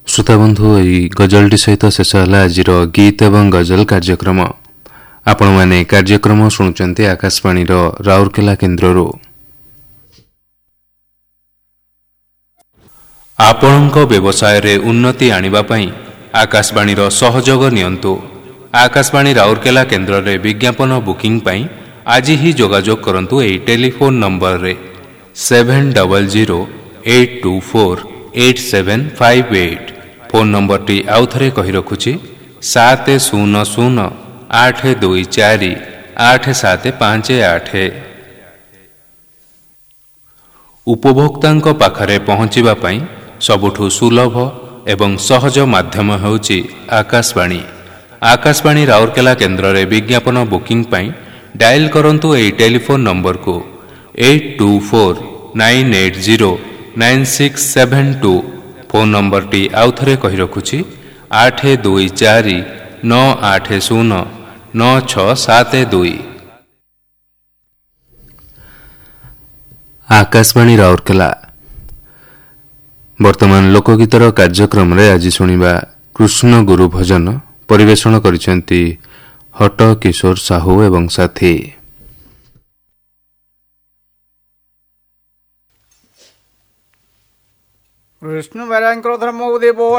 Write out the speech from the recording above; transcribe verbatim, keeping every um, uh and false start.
श्रोताबंधु यही गजलटी सहित शेष है आज गीत एवं गजल कार्यक्रम। आपण मैंने कार्यक्रम शुणुंट आकाशवाणी राउरकेला केन्द्र। आपणक व्यवसाय रे उन्नति आनिबा पई आकाशवाणी सहयोग नियंतु। आकाशवाणी राउरकेला केन्द्र रे विज्ञापन बुकिंग पई आज ही जोगाजोग करंतु एई टेलीफोन नंबर रे seven double zero eight to four eight seven five eight. Phone number T आउ थरे कहि रखुछि सात शून्य शून्य आठ दुई चार आठ सात पाँच आठ। उपभोक्तांक पाखरे पहुँचीबा पई सबुठु सुलभ एवं सहज माध्यम हेउछि आकाशवाणी। आकाशवाणी राउरकेला केन्द्र रे विज्ञापन बुकिंग पई डायल करंतु एई टेलीफोन नंबर को eight to four nine eight zero nine six seven two. Phone number T आउ थरे कहि रखुछि आठ दुई चार नौ आठ शून्य नौ छः सात दुई। आकाशवाणी राउरकेला वर्तमान लोकगीतर कार्यक्रम रे आज सुनिबा कृष्ण गुरु भजन परिवेषण करिसेंती हट किशोर साहू एवं साथी। विष्णु महाराज धर्म उदय